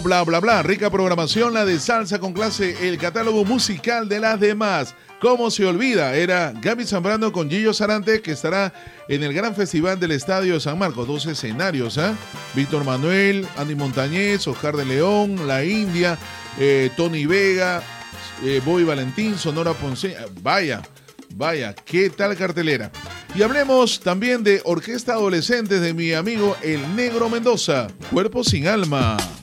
Bla, bla, bla, rica programación, la de Salsa con Clase, el catálogo musical de las demás. ¿Cómo se olvida? Era Gaby Zambrano con Gillo Sarante, que estará en el gran festival del Estadio de San Marcos. 2 escenarios, ¿eh? Víctor Manuel, Andy Montañez, Oscar de León, La India, Tony Vega, Bobby Valentín, Sonora Ponce. Vaya, qué tal cartelera. Y hablemos también de Orquesta Adolescentes de mi amigo El Negro Mendoza, Cuerpo sin Alma.